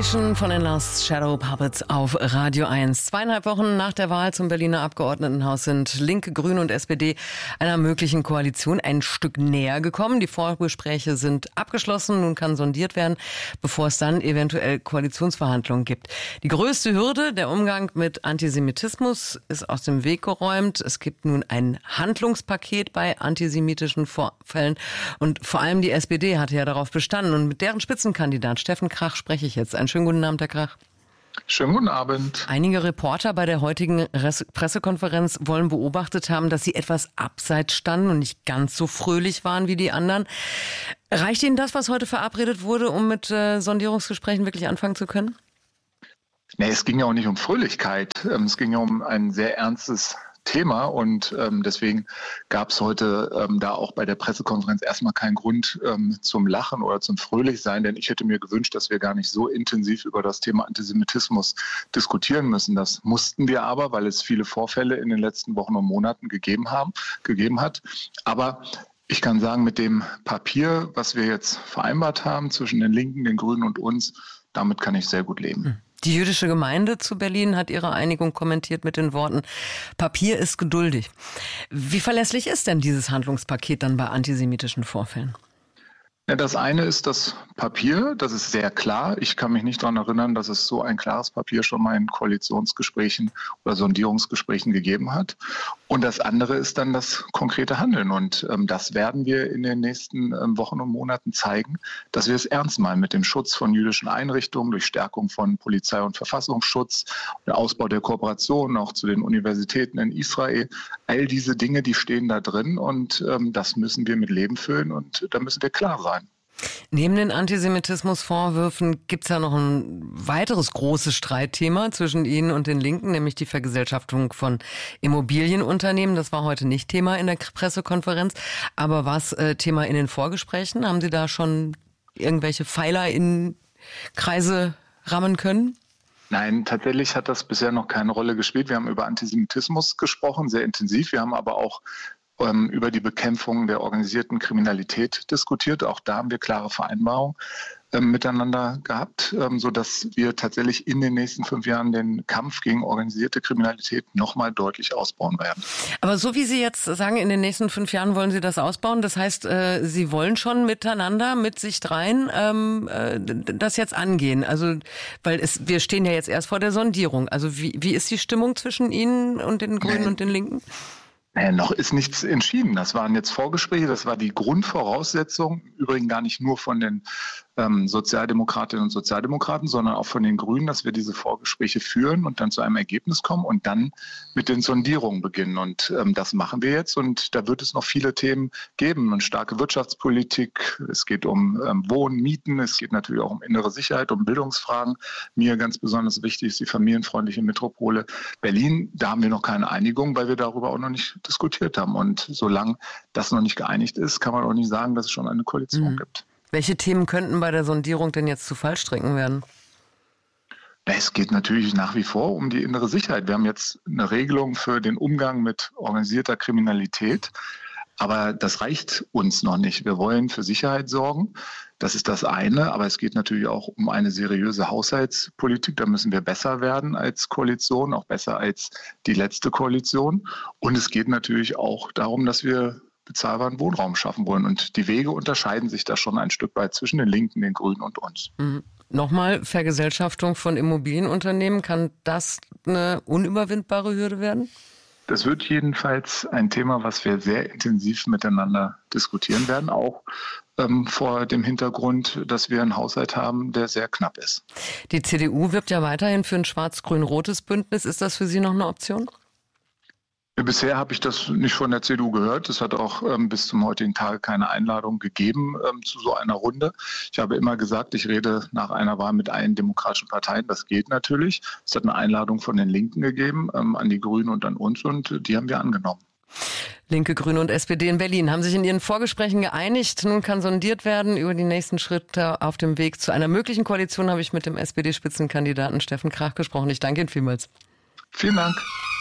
Nation von den Lost Shadow Puppets auf Radio 1. 2,5 Wochen nach der Wahl zum Berliner Abgeordnetenhaus sind Linke, Grüne und SPD einer möglichen Koalition ein Stück näher gekommen. Die Vorgespräche sind abgeschlossen. Nun kann sondiert werden, bevor es dann eventuell Koalitionsverhandlungen gibt. Die größte Hürde, der Umgang mit Antisemitismus, ist aus dem Weg geräumt. Es gibt nun ein Handlungspaket bei antisemitischen Vorfällen. Und vor allem die SPD hatte ja darauf bestanden. Und mit deren Spitzenkandidat Steffen Krach spreche ich jetzt. Einen schönen guten Abend, Herr Krach. Schönen guten Abend. Einige Reporter bei der heutigen Pressekonferenz wollen beobachtet haben, dass sie etwas abseits standen und nicht ganz so fröhlich waren wie die anderen. Reicht Ihnen das, was heute verabredet wurde, um mit Sondierungsgesprächen wirklich anfangen zu können? Nee, es ging ja auch nicht um Fröhlichkeit. Es ging ja um ein sehr ernstes Thema und deswegen gab es heute da auch bei der Pressekonferenz erstmal keinen Grund zum Lachen oder zum Fröhlichsein, denn ich hätte mir gewünscht, dass wir gar nicht so intensiv über das Thema Antisemitismus diskutieren müssen. Das mussten wir aber, weil es viele Vorfälle in den letzten Wochen und Monaten gegeben hat. Aber ich kann sagen, mit dem Papier, was wir jetzt vereinbart haben zwischen den Linken, den Grünen und uns, damit kann ich sehr gut leben. Die jüdische Gemeinde zu Berlin hat ihre Einigung kommentiert mit den Worten: Papier ist geduldig. Wie verlässlich ist denn dieses Handlungspaket dann bei antisemitischen Vorfällen? Ja, das eine ist das Papier, das ist sehr klar. Ich kann mich nicht daran erinnern, dass es so ein klares Papier schon mal in Koalitionsgesprächen oder Sondierungsgesprächen gegeben hat. Und das andere ist dann das konkrete Handeln. Und das werden wir in den nächsten Wochen und Monaten zeigen, dass wir es ernst meinen mit dem Schutz von jüdischen Einrichtungen, durch Stärkung von Polizei- und Verfassungsschutz, der Ausbau der Kooperation auch zu den Universitäten in Israel. All diese Dinge, die stehen da drin und das müssen wir mit Leben füllen und da müssen wir klar sein. Neben den Antisemitismusvorwürfen gibt es ja noch ein weiteres großes Streitthema zwischen Ihnen und den Linken, nämlich die Vergesellschaftung von Immobilienunternehmen. Das war heute nicht Thema in der Pressekonferenz, aber war es Thema in den Vorgesprächen? Haben Sie da schon irgendwelche Pfeiler in Kreise rammen können? Nein, tatsächlich hat das bisher noch keine Rolle gespielt. Wir haben über Antisemitismus gesprochen, sehr intensiv. Wir haben aber auch über die Bekämpfung der organisierten Kriminalität diskutiert. Auch da haben wir klare Vereinbarungen miteinander gehabt, sodass wir tatsächlich in den nächsten 5 Jahren den Kampf gegen organisierte Kriminalität nochmal deutlich ausbauen werden. Aber so wie Sie jetzt sagen, in den nächsten 5 Jahren wollen Sie das ausbauen. Das heißt, Sie wollen schon miteinander, mit sich dreien, das jetzt angehen. Also, weil wir stehen ja jetzt erst vor der Sondierung. Also wie ist die Stimmung zwischen Ihnen und den Grünen und den Linken? Noch ist nichts entschieden. Das waren jetzt Vorgespräche, das war die Grundvoraussetzung, übrigens gar nicht nur von den Sozialdemokratinnen und Sozialdemokraten, sondern auch von den Grünen, dass wir diese Vorgespräche führen und dann zu einem Ergebnis kommen und dann mit den Sondierungen beginnen. Und das machen wir jetzt und da wird es noch viele Themen geben. Eine starke Wirtschaftspolitik, es geht um Wohnen, Mieten, es geht natürlich auch um innere Sicherheit, um Bildungsfragen. Mir ganz besonders wichtig ist die familienfreundliche Metropole Berlin. Da haben wir noch keine Einigung, weil wir darüber auch noch nicht diskutiert haben. Und solange das noch nicht geeinigt ist, kann man auch nicht sagen, dass es schon eine Koalition gibt. Welche Themen könnten bei der Sondierung denn jetzt zu Fallstricken werden? Es geht natürlich nach wie vor um die innere Sicherheit. Wir haben jetzt eine Regelung für den Umgang mit organisierter Kriminalität. Aber das reicht uns noch nicht. Wir wollen für Sicherheit sorgen. Das ist das eine. Aber es geht natürlich auch um eine seriöse Haushaltspolitik. Da müssen wir besser werden als Koalition, auch besser als die letzte Koalition. Und es geht natürlich auch darum, dass wir bezahlbaren Wohnraum schaffen wollen. Und die Wege unterscheiden sich da schon ein Stück weit zwischen den Linken, den Grünen und uns. Nochmal, Vergesellschaftung von Immobilienunternehmen, kann das eine unüberwindbare Hürde werden? Das wird jedenfalls ein Thema, was wir sehr intensiv miteinander diskutieren werden, auch vor dem Hintergrund, dass wir einen Haushalt haben, der sehr knapp ist. Die CDU wirbt ja weiterhin für ein schwarz-grün-rotes Bündnis. Ist das für Sie noch eine Option? Bisher habe ich das nicht von der CDU gehört. Es hat auch bis zum heutigen Tage keine Einladung gegeben zu so einer Runde. Ich habe immer gesagt, ich rede nach einer Wahl mit allen demokratischen Parteien. Das geht natürlich. Es hat eine Einladung von den Linken gegeben, an die Grünen und an uns, und die haben wir angenommen. Linke, Grüne und SPD in Berlin haben sich in ihren Vorgesprächen geeinigt. Nun kann sondiert werden über die nächsten Schritte auf dem Weg zu einer möglichen Koalition. Habe ich mit dem SPD-Spitzenkandidaten Steffen Krach gesprochen. Ich danke Ihnen vielmals. Vielen Dank.